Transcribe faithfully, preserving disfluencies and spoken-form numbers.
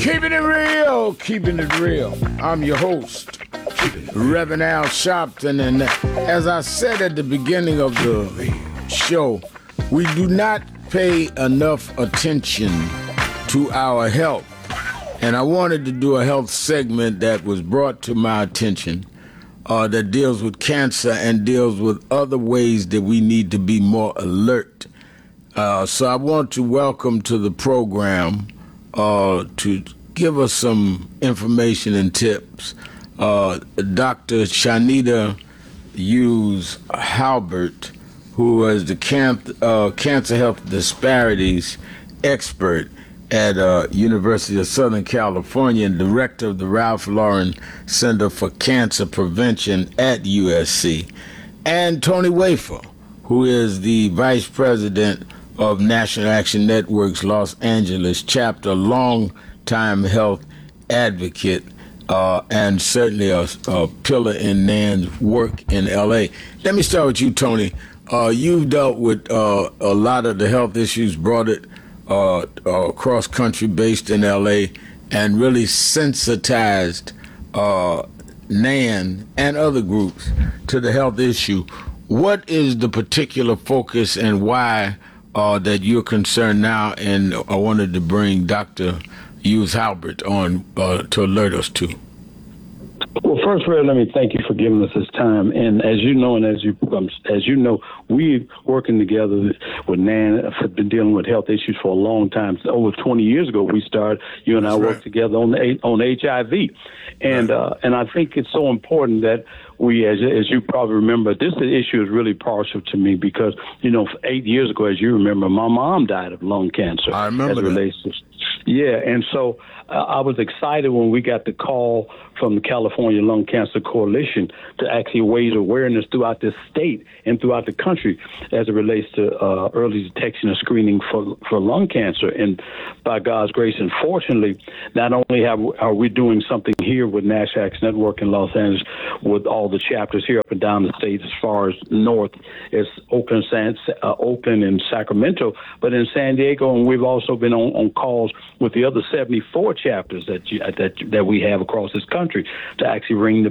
Keeping it real, keeping it real. I'm your host, Reverend Al Sharpton, and as I said at the beginning of the show, we do not pay enough attention to our health. And I wanted to do a health segment that was brought to my attention uh, that deals with cancer and deals with other ways that we need to be more alert. Uh, so I want to welcome to the program uh, to give us some information and tips uh, Doctor Shanita Hughes Halbert, who is the can- uh, cancer health disparities expert at uh, University of Southern California and director of the Ralph Lauren Center for Cancer Prevention at U S C, and Tony Wafer, who is the vice president of National Action Network's Los Angeles chapter, long-time health advocate, uh, and certainly a, a pillar in Nan's work in L A. Let me start with you, Tony. Uh, you've dealt with uh, a lot of the health issues, brought it uh, uh, cross country, based in L A, and really sensitized uh, Nan and other groups to the health issue. What is the particular focus and why uh, that you're concerned now? And I wanted to bring Doctor Hughes Halbert on uh, to alert us to. Well, first, Fred, let me thank you for giving us this time. And as you know, and as you um, as you know, we've working together with Nan, have been dealing with health issues for a long time. So over twenty years ago, we started. You and That's I right. worked together on the, on H I V, and right. uh, and I think it's so important that we, as as you probably remember, this issue is really partial to me because you know, eight years ago, as you remember, my mom died of lung cancer. I remember as that. To, yeah, and so uh, I was excited when we got the call from the California Lung Cancer Coalition to actually raise awareness throughout this state and throughout the country as it relates to uh, early detection and screening for for lung cancer. And by God's grace, and fortunately, not only have are we doing something here with National Action Network in Los Angeles with all the chapters here up and down the state as far as north as Oakland, San, uh, Oakland and Sacramento, but in San Diego, and we've also been on, on calls with the other seventy-four chapters that you, that that we have across this country to actually ring the